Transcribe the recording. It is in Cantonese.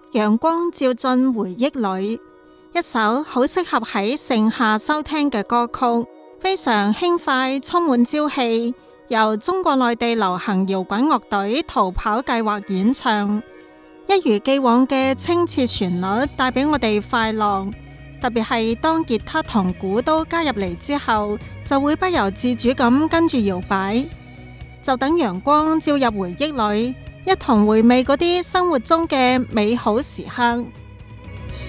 陽光照進回憶裏，一首好適合喺盛夏收聽嘅歌曲，非常輕快，充滿朝氣，由中國內地流行搖滾樂隊逃跑計劃演唱。一如既往嘅清澈旋律帶俾我哋快樂，特別係當吉他同鼓都加入嚟之後，就會不由自主咁跟住搖擺。就等陽光照入回憶裏，一同回味嗰啲生活中嘅美好時刻。